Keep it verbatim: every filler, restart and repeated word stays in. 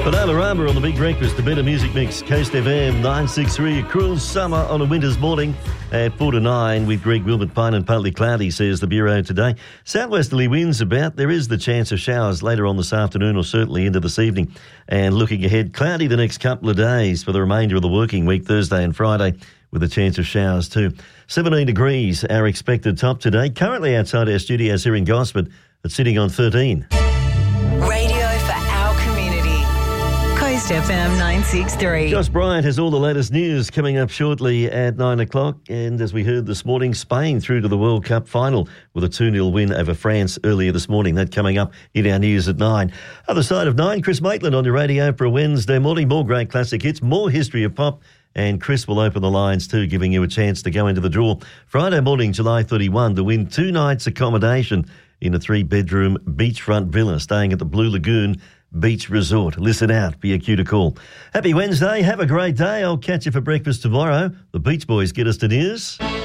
Panorama on the Big Breakfast, the Better Music Mix, Coast F M nine sixty-three. A cruel summer on a winter's morning at four to nine with Greg Wilmot. Fine and partly cloudy, says the Bureau today. Southwesterly winds about. There is the chance of showers later on this afternoon or certainly into this evening. And looking ahead, cloudy the next couple of days for the remainder of the working week, Thursday and Friday, with a chance of showers too. seventeen degrees, our expected top today. Currently outside our studios here in Gosford, it's sitting on thirteen. Radio for our community. Coast F M nine sixty-three. Josh Bryant has all the latest news coming up shortly at nine o'clock. And as we heard this morning, Spain through to the World Cup final with a two nil win over France earlier this morning. That coming up in our news at nine. Other side of nine, Chris Maitland on your radio for a Wednesday morning. More great classic hits, more history of pop. And Chris will open the lines too, giving you a chance to go into the draw Friday morning, July thirty-first, to win two nights accommodation in a three-bedroom beachfront villa staying at the Blue Lagoon Beach Resort. Listen out for your cue to call. Happy Wednesday. Have a great day. I'll catch you for breakfast tomorrow. The Beach Boys get us to news.